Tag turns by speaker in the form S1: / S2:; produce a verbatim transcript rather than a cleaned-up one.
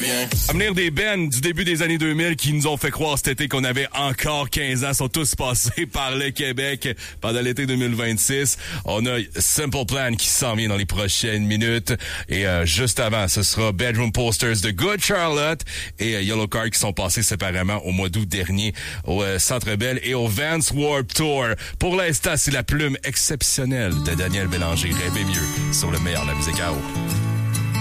S1: revient.
S2: Avenir des bands du début des années deux mille qui nous ont fait croire cet été qu'on avait encore quinze ans sont tous passés par le Québec pendant l'été deux mille vingt-six. On a Simple Plan qui s'en vient dans les prochaines minutes. Et euh, juste avant, ce sera Bedroom Posters de Good Charlotte et euh, Yellow Card qui sont passés séparément au mois d'août dernier au euh, Centre Bell et au Vans Warped Tour. Pour l'instant, c'est la plume exceptionnelle de Daniel Bélanger. Rêvez mieux sur le meilleur de la musique à eau.